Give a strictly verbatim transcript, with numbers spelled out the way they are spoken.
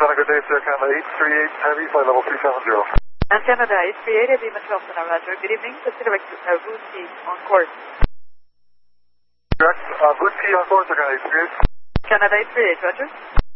Montana, good day, sir. Canada eight three eight Heavy, flight level three seven zero. And Canada eight three eight Heavy, Montreal, Roger. Good evening. Consider uh, route T on course. Correct. Uh, route T on course, sir, Canada eight three eight. Canada eight three eight, Roger.